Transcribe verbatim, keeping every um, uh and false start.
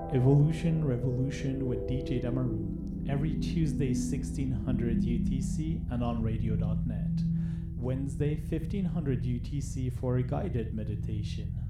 Evolution Revolution with D J Damaru, every Tuesday sixteen hundred U T C and on radio dot net. Wednesday fifteen hundred U T C for a guided meditation.